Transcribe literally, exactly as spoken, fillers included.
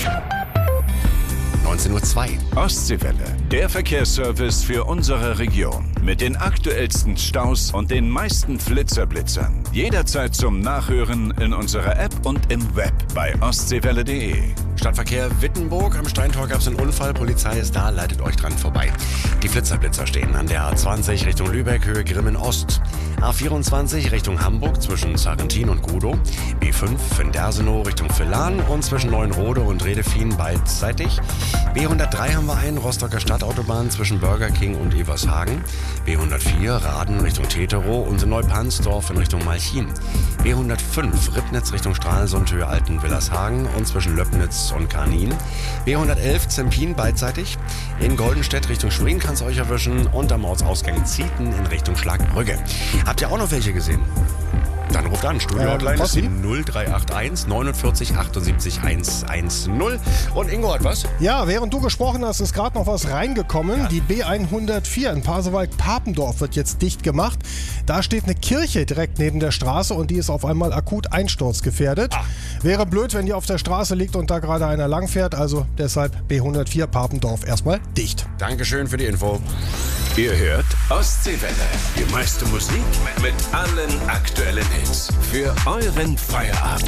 neunzehn Uhr zwei. Ostseewelle, der Verkehrsservice für unsere Region. Mit den aktuellsten Staus und den meisten Flitzerblitzern. Jederzeit zum Nachhören in unserer App und im Web bei ostseewelle punkt de. Stadtverkehr Wittenburg. Am Steintor gab es einen Unfall. Polizei ist da, leitet euch dran vorbei. Die Flitzerblitzer stehen an der A zwanzig Richtung Lübeck, Höhe Grimmen Ost. A vierundzwanzig Richtung Hamburg zwischen Sarrentin und Gudow. B fünf in Dersenow Richtung Villan und zwischen Neuenrode und Redefien beidseitig. B hundertdrei haben wir einen, Rostocker Stadtautobahn zwischen Burger King und Evershagen. B hundertvier Raden Richtung Teterow und Neupansdorf in Richtung Malchin. B hundertfünf Ribnitz Richtung Stralsund, Höhe Alten-Willershagen und zwischen Löbnitz und Karnin. B hundertelf Zempin beidseitig. In Goldenstedt Richtung Schwerin kann es euch erwischen und am Ortsausgang Zieten in Richtung Schlagbrügge. Habt ihr auch noch welche gesehen? Dann ruft an. Studio-Hotline ist die null drei acht eins neunundvierzig achtundsiebzig hundertzehn. Und Ingo hat was? Ja, während du gesprochen hast, ist gerade noch was reingekommen. Ja. Die B hundertvier in Pasewalk-Papendorf wird jetzt dicht gemacht. Da steht eine Kirche direkt neben der Straße und die ist auf einmal akut einsturzgefährdet. Ah. Wäre blöd, wenn die auf der Straße liegt und da gerade einer langfährt. Also deshalb B hundertvier Papendorf erstmal dicht. Dankeschön für die Info. Ihr hört Ostseewelle. Die meiste Musik mit allen aktuellen Hits. Für euren Feierabend.